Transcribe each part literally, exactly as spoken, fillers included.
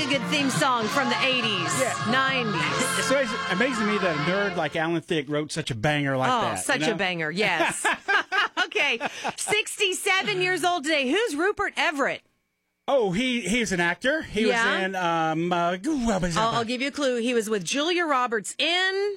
a good theme song from the eighties, Yeah. nineties. It's always amazing to me that a nerd like Alan Thicke wrote such a banger like Oh, that. such you know? a banger, yes. Okay, sixty-seven years old today. Who's Rupert Everett? Oh, he he's an actor. He Yeah. was in, um, uh, what was that I'll, about? I'll give you a clue. He was with Julia Roberts in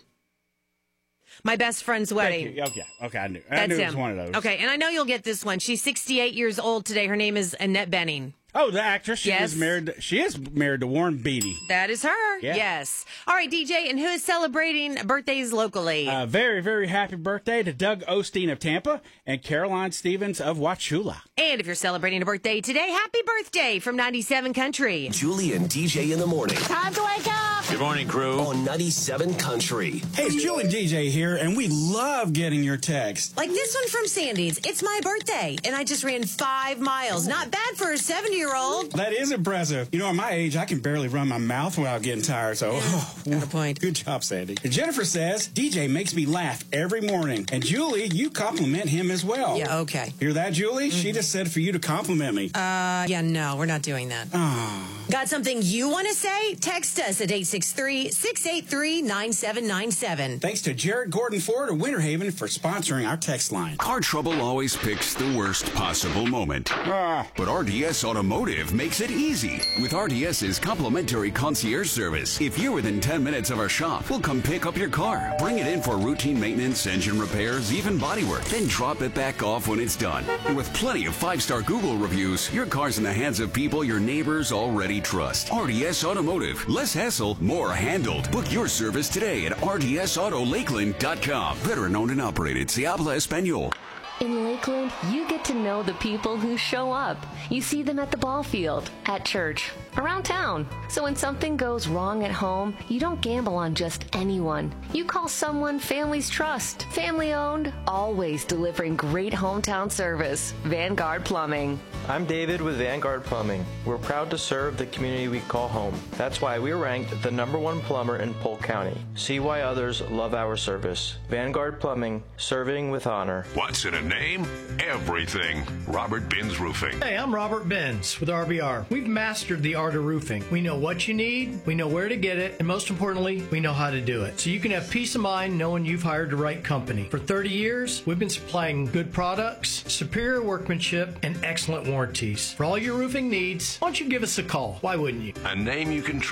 My Best Friend's Thank Wedding. you. Okay, okay, I knew. I That's knew him. it was one of those. Okay, and I know you'll get this one. She's sixty-eight years old today. Her name is Annette Bening. Oh, the actress. She Yes. was married. She is married to Warren Beatty. That is her. Yeah. Yes. All right, D J, and who is celebrating birthdays locally? Uh, very, very happy birthday to Doug Osteen of Tampa and Caroline Stevens of Wauchula. And if you're celebrating a birthday today, happy birthday from ninety-seven Country. Julie and D J in the morning Time to wake up. Good morning, crew. on ninety-seven Country. Hey, it's Julie and D J here, and we love getting your text. Like this one from Sandy's. It's my birthday, and I just ran five miles. Not bad for a seventy-year-old. That is impressive. You know, at my age, I can barely run my mouth without getting tired, so... Oh, got a point. Good job, Sandy. And Jennifer says, D J makes me laugh every morning. And Julie, you compliment him as well. Yeah, okay. Hear that, Julie? She just said for you to compliment me. Uh, yeah, no, we're not doing that. Oh. Got something you want to say? Text us at eight six three, six eight three, nine seven nine seven. Thanks to Jared Gordon Ford of Winter Haven for sponsoring our text line. Car trouble always picks the worst possible moment. Ah. But R D S Automotive makes it easy. With RDS's complimentary concierge service, if you're within ten minutes of our shop, we'll come pick up your car, bring it in for routine maintenance, engine repairs, even bodywork, then drop it back off when it's done. And with plenty of five-star Google reviews, your car's in the hands of people your neighbors already trust. R D S Automotive. Less hassle, more handled. Book your service today at r d s auto lakeland dot com. Veteran owned and operated. Se habla español. In Lakeland, you get to know the people who show up. You see them at the ball field, at church, around town. So when something goes wrong at home, you don't gamble on just anyone. You call someone families trust. Family owned, always delivering great hometown service. Vanguard Plumbing. I'm David with Vanguard Plumbing. We're proud to serve the community we call home. That's why we're ranked the number one plumber in Polk County. See why others love our service. Vanguard Plumbing, serving with honor. What's in a name? Everything. Robert Binns Roofing. Hey, I'm Robert Benz with R B R. We've mastered the art of roofing. We know what you need, we know where to get it, and most importantly, we know how to do it. So you can have peace of mind knowing you've hired the right company. For thirty years, we've been supplying good products, superior workmanship, and excellent warranties. For all your roofing needs, why don't you give us a call? Why wouldn't you? A name you can trust.